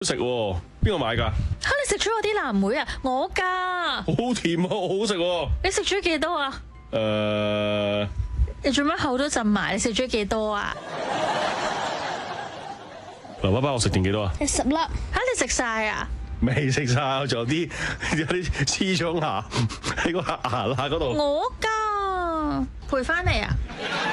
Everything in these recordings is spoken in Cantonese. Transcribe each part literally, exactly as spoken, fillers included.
食喎，邊個買㗎？ 嚇！你食咗我啲藍莓啊？我㗎。 好甜啊，好好食喎。 你食咗幾多啊？ 誒、呃， 你做乜口都浸埋？你食咗幾多啊？ 劉爸爸，我食定幾多啊？ 十粒。 嚇！你食晒啊？ 未食晒，仲有啲有啲黐咗牙喺個牙罅嗰度。 我㗎，賠翻嚟啊！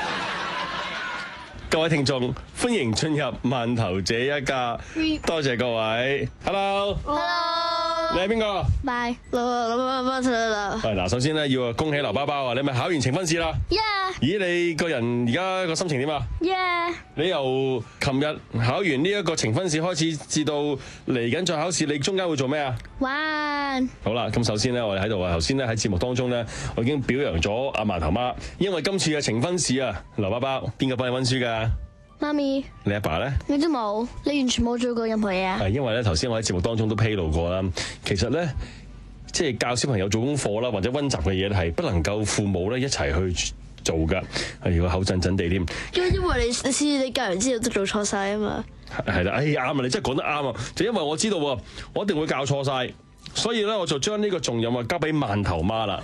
各位聽眾，歡迎進入饅頭這一家，多謝各位。Hello， Hello， 你係邊個？ 拜，老老老老老。 喂，嗱，首先咧要恭喜劉包包啊！你咪考完呈分試啦？ Yeah， 咦，你個人而家個心情點啊 yeah。 你由琴日考完呢一個呈分試開始，至到嚟緊再考試，你中間會做咩啊？ 玩。 好啦，咁首先咧，我哋喺度啊，頭先咧喺節目當中咧，我已經表揚咗阿饅頭媽，因為今次嘅呈分試啊，劉包包邊個幫你溫書㗎？ 媽咪， 你阿爸咧？ 你都冇，你完全冇做過任何嘢啊？ 係因為咧，頭先我喺節目當中都披露過啦，其實咧，即係教小朋友做功課啦，或者溫習嘅嘢係不能夠父母咧一齊去做㗎，係如果口震震地添。 因為因為你你知你教完之後都做錯晒啊嘛。 係啦，哎啱啊！你真係講得啱啊！就因為我知道喎，我一定會教錯晒，所以咧我就將呢個重任啊交俾饅頭媽啦。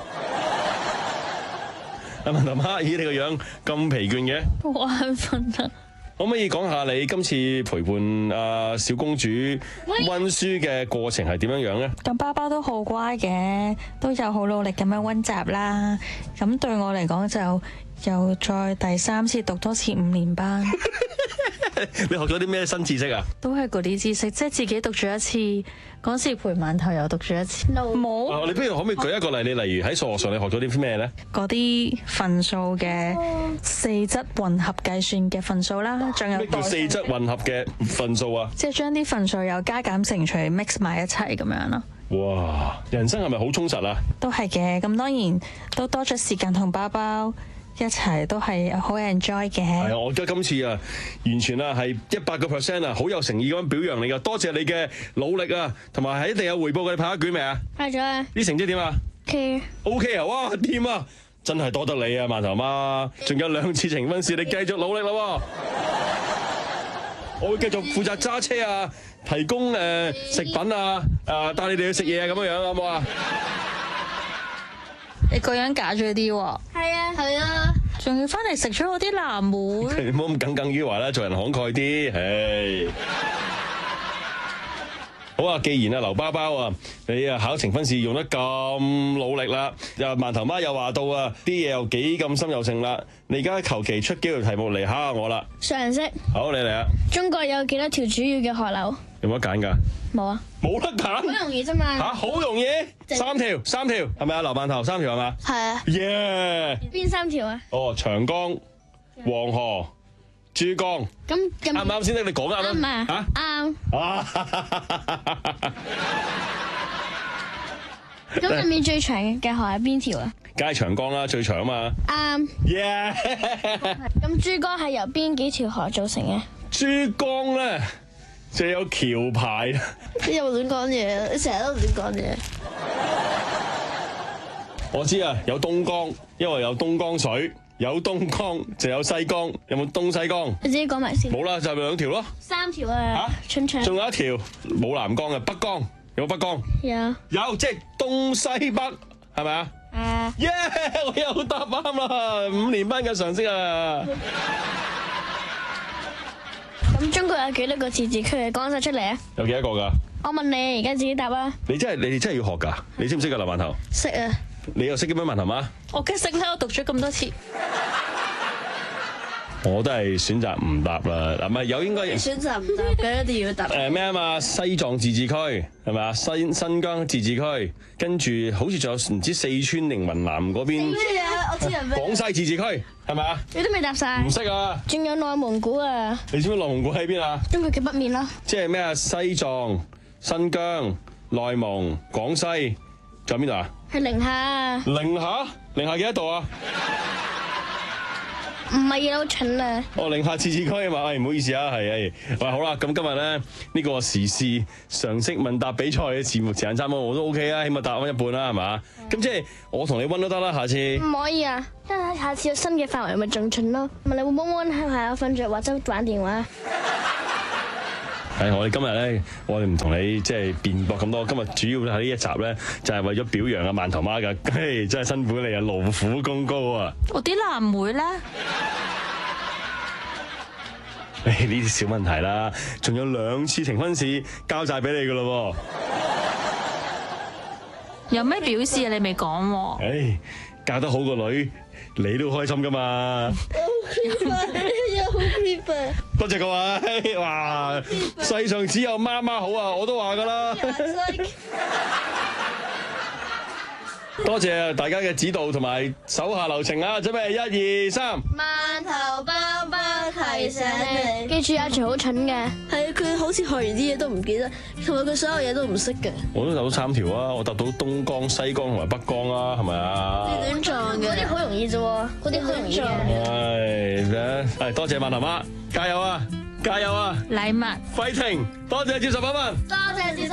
阿饅頭媽，咦你個樣咁疲倦嘅？ 好眼瞓啊！ 可唔可以講下你今次陪伴阿小公主溫書嘅過程係點樣樣咧？ 咁包包都好乖嘅，都有好努力咁樣溫習啦。咁對我嚟講就又再第三次讀多次五年班。 你學咗啲咩新知識啊？ 都係嗰啲知識，即係自己讀咗一次，嗰時陪饅頭又讀咗一次。冇、 啊，你不如可唔可以舉一個例？你例如喺數學上你學咗啲咩咧？ 嗰啲份數嘅四則混合計算嘅份數啦，仲有咩叫四則混合嘅份數啊？ 即係將啲份數又加減乘除 mix 埋一齊咁樣咯。 哇！人生係咪好充實啊？ 都係嘅，咁當然都多咗時間同包包一齊，都係好 enjoy 嘅。 係啊，我覺得今次啊，完全啊係一百個 percent 啊，好有誠意咁樣表揚你噶，多謝你嘅努力啊，同埋係一定有回報嘅。你派一卷未啊？ 派咗啊。 啲成績點啊 ？OK。 OK 啊，哇，掂啊！真係多得你啊，饅頭媽，仲有兩次呈分試，你繼續努力啦喎！我會繼續負責揸車啊，提供誒、呃、食品啊，誒帶你哋去食嘢啊，咁樣樣好唔好啊？ 你個樣假咗啲喎。 係啊。係啊。 仲要翻嚟食咗我啲藍莓。 你唔好咁耿耿於懷啦，做人慷慨啲，唉。好啊，既然啊劉包包啊，你啊考呈分試用得咁努力啦，又饅頭媽又話到啊，啲嘢又幾咁深又勝啦，你而家求其出幾條題目嚟考下我啦。 常識。 好，你嚟啊！ 中國有幾多條主要嘅河流？ 有冇得揀㗎？ 冇啊。 冇得揀。 好容易啫嘛。 吓，好容易，三條，三條，係咪啊？劉饅頭三條係嘛？ 係啊。 耶！ 邊三條啊？ 哦，長江、黃河、珠江。 咁咁啱唔啱先咧？你講啱啱啊？ 嚇啱。 啊！ 咁入面最長嘅河係邊條啊？ 梗係長江啦，最長啊嘛。 啱。 耶！ 咁珠江係由邊幾條河組成嘅？ 珠江咧就有橋牌。 你又亂講嘢，你成日都亂講嘢。 我知啊，有東江，因為有東江水，有東江就有西江，有冇東西江？ 你自己講埋先。 冇啦，就係兩條咯。 三條啊。春長。 仲有一條冇南江嘅北江，有冇北江？ 有。 有，即係東西北，係咪啊？ 啊。 耶！我又答啱啦，五年班嘅常識啊！ 咁中國有幾多個自治區？講晒出嚟啊！ 有幾多個㗎？ 我問你，而家自己答啊！ 你真係你哋真係要學㗎？你識唔識㗎？劉饅頭？ 識啊！ 你又識嘅咩？饅頭媽？ 我梗識啦，我讀咗咁多次。 我都係選擇唔答啦。嗱，咪有應該選擇唔答嘅，一定要答。 誒咩啊嘛？西藏自治區係咪啊？新新疆自治區，跟住好似仲有唔知四川定雲南嗰邊。 咩啊？我知係咩？ 廣西自治區係咪啊？ 你都未答晒。 唔識啊！ 仲有內蒙古啊！ 你知唔知內蒙古喺邊啊？ 中國嘅北面啦。 即係咩啊？西藏、新疆、內蒙、廣西，仲有邊度啊？ 係寧夏。 寧夏？寧夏幾多度啊？ 唔係有蠢啊！ 哦，寧夏自治區啊嘛，哎唔好意思啊，係係，喂好啦，咁今日咧呢個時事常識問答比賽嘅節目時間差唔多，我都 OK 啊，起碼答翻一半啦，係嘛？咁即係我同你溫都得啦，下次。 唔可以啊，因為下次有新嘅範圍咪仲蠢咯。問你會唔會溫喺下瞓着或者玩電話？ 係我哋今日咧，我哋唔同你即係辯駁咁多。今日主要喺呢一集咧，就係為咗表揚阿饅頭媽噶，嘿，真係辛苦你啊，勞苦功高啊！ 我啲藍莓咧， 誒呢啲小問題啦，仲有兩次呈婚試交晒俾你噶咯有咩表示啊？你未講喎。 誒，嫁得好個女，你都開心噶嘛？多謝各位，哇！世上只有媽媽好啊，我都話噶啦。多謝大家嘅指導同埋手下留情啊！準備一二三， 饅頭包包提醒你，記住阿全好蠢嘅， 係佢好似學完啲嘢都唔記得，同埋佢所有嘢都唔識嘅。 我都答到三條啊！我答到東江、西江同埋北江啊，係咪啊？ 亂撞嘅， 嗰啲好容易啫喎，嗰啲好容易嘅。 係，係多謝饅頭媽，加油啊！加油啊！ 禮物。 Fighting！多謝接受訪問。 多謝接受。